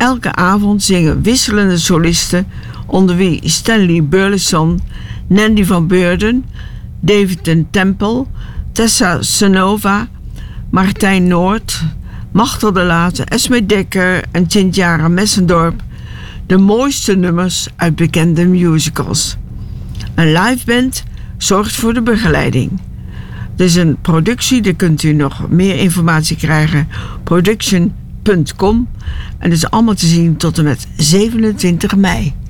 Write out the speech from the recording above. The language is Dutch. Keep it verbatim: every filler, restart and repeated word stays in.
Elke avond zingen wisselende solisten, onder wie Stanley Burleson, Nandy van Beurden, David ten Temple, Tessa Senova, Martijn Noord, Machtel de Late, Esme Dekker en Tjintjara Messendorp de mooiste nummers uit bekende musicals. Een liveband zorgt voor de begeleiding. Het is een productie, daar kunt u nog meer informatie krijgen. production punt com en het is allemaal te zien tot en met zevenentwintig mei.